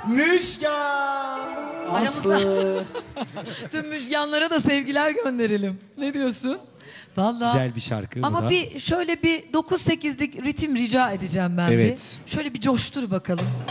Müjgan. Aslı. Tüm müjganlara da sevgiler gönderelim. Ne diyorsun? Vallahi. Güzel bir şarkı bu Ama da. bir şöyle bir 9-8'lik ritim rica edeceğim ben Evet. bir. Şöyle bir coştur bakalım.